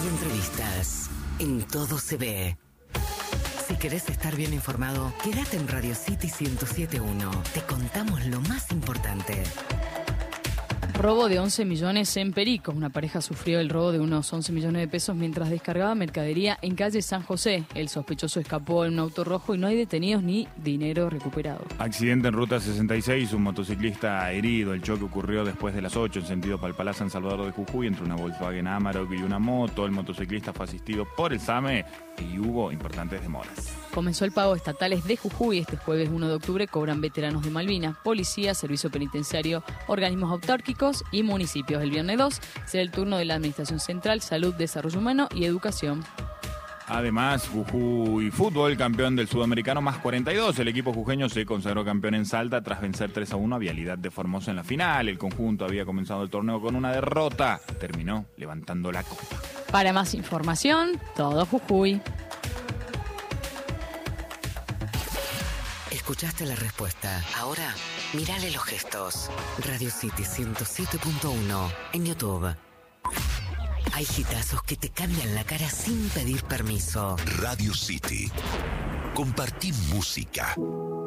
entrevistas. En Todo se ve. Si querés estar bien informado, quédate en Radio City 107.1. Te contamos lo más importante. Robo de 11 millones en Pericos. Una pareja sufrió el robo de unos 11 millones de pesos mientras descargaba mercadería en calle San José. El sospechoso escapó en un auto rojo y no hay detenidos ni dinero recuperado. Accidente en Ruta 66, un motociclista herido. El choque ocurrió después de las 8 en sentido Palpalá, San Salvador de Jujuy, entre una Volkswagen Amarok y una moto. El motociclista fue asistido por el SAME y hubo importantes demoras. Comenzó el pago estatales de Jujuy. Este jueves 1 de octubre cobran veteranos de Malvinas, policía, servicio penitenciario, organismos autárquicos y municipios. El viernes 2 será el turno de la Administración Central, Salud, Desarrollo Humano y Educación. Además, Jujuy Fútbol, campeón del Sudamericano más 42. El equipo jujeño se consagró campeón en Salta tras vencer 3-1 a Vialidad de Formosa en la final. El conjunto había comenzado el torneo con una derrota. Terminó levantando la copa. Para más información, Todo Jujuy. Escuchaste la respuesta. Ahora, mírale los gestos. Radio City 107.1 en YouTube. Hay hitazos que te cambian la cara sin pedir permiso. Radio City. Compartí música.